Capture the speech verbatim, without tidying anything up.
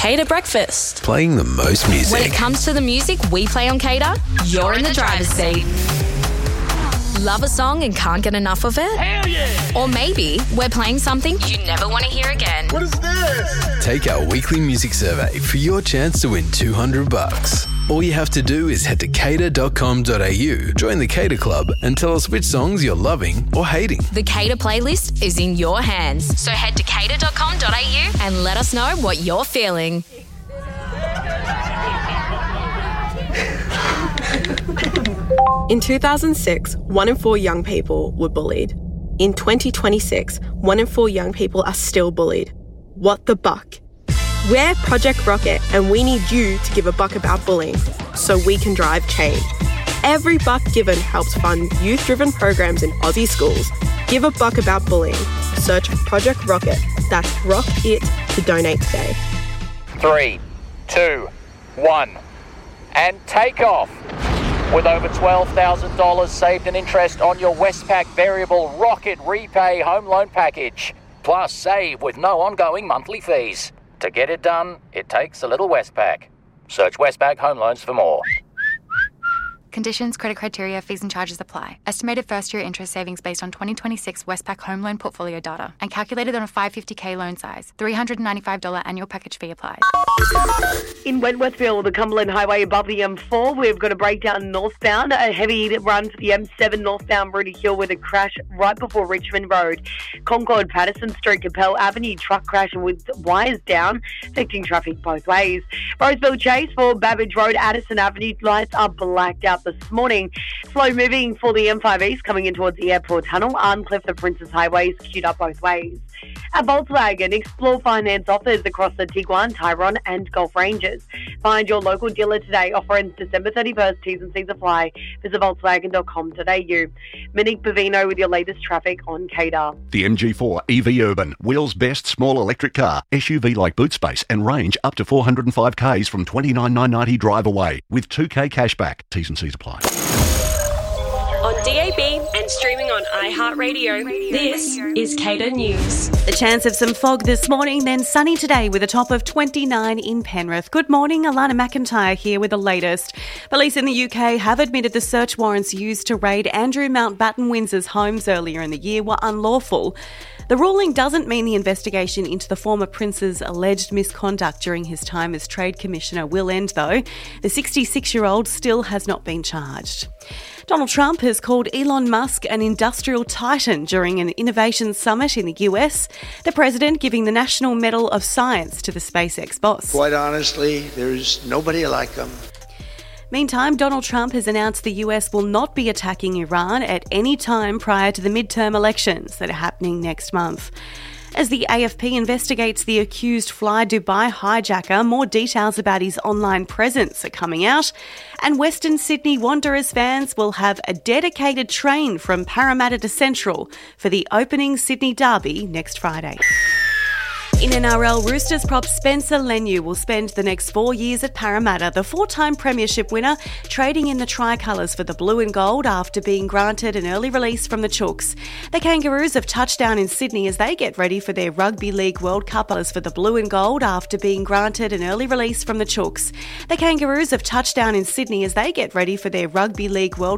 Cater Breakfast. Playing the most music. When it comes to the music we play on Cater, you're in the driver's seat. Love a song and can't get enough of it? Hell yeah! Or maybe we're playing something you never want to hear again. What is this? Take our weekly music survey for your chance to win two hundred bucks. All you have to do is head to cater dot com dot a u, join the Cater Club, and tell us which songs you're loving or hating. The Cater playlist is in your hands. So head to cater dot com dot a u and let us know what you're feeling. In two thousand six, one in four young people were bullied. In twenty twenty-six, one in four young people are still bullied. What the buck? We're Project Rocket, and we need you to give a buck about bullying so we can drive change. Every buck given helps fund youth-driven programs in Aussie schools. Give a buck about bullying. Search Project Rocket. That's Rock It to donate today. Three, two, one, and take off. With over twelve thousand dollars saved in interest on your Westpac Variable Rocket Repay Home Loan Package. Plus save with no ongoing monthly fees. To get it done, it takes a little Westpac. Search Westpac Home Loans for more. Conditions, credit criteria, fees and charges apply. Estimated first-year interest savings based on twenty twenty-six Westpac Home Loan Portfolio data and calculated on a five hundred fifty thousand loan size. three hundred ninety-five dollars annual package fee applies. In Wentworthville, the Cumberland Highway above the M four, we've got a breakdown northbound, a heavy run for the M seven northbound Rudy Hill with a crash right before Richmond Road. Concord, Patterson Street, Capel Avenue, truck crash with wires down, affecting traffic both ways. Roseville Chase for Babbage Road, Addison Avenue, lights are blacked out this morning. Slow moving for the M five East coming in towards the airport tunnel. Arncliffe, the Princess Highways queued up both ways. At Volkswagen, explore finance offers across the Tiguan, Tyrone and Gulf Ranges. Find your local dealer today. Offer ends December thirty-first. T's and C's apply. Visit volkswagen dot com dot a u. Monique Bavino with your latest traffic on Cater. The M G four E V Urban, Wheels' best small electric car. S U V-like boot space and range up to four hundred five kays from twenty-nine thousand nine hundred ninety drive away with two K cashback. T's and C's apply. On D A B and streaming on iHeartRadio, this is Cater News. The chance of some fog this morning, then sunny today with a top of twenty-nine in Penrith. Good morning, Alana McIntyre here with the latest. Police in the U K have admitted the search warrants used to raid Andrew Mountbatten Windsor's homes earlier in the year were unlawful. The ruling doesn't mean the investigation into the former prince's alleged misconduct during his time as Trade Commissioner will end, though. The sixty-six-year-old still has not been charged. Donald Trump has called Elon Musk an industrial titan during an innovation summit in the U S, the president giving the National Medal of Science to the SpaceX boss. Quite honestly, there's nobody like him. Meantime, Donald Trump has announced the U S will not be attacking Iran at any time prior to the midterm elections that are happening next month. As the A F P investigates the accused Fly Dubai hijacker, more details about his online presence are coming out. And Western Sydney Wanderers fans will have a dedicated train from Parramatta to Central for the opening Sydney derby next Friday. In N R L, Roosters prop Spencer Leniu will spend the next four years at Parramatta, the four-time premiership winner, trading in the tricolours for the blue and gold after being granted an early release from the Chooks. The Kangaroos have touched down in Sydney as they get ready for their Rugby League World Cup for the blue and gold after being granted an early release from the Chooks. The Kangaroos have touched down in Sydney as they get ready for their Rugby League World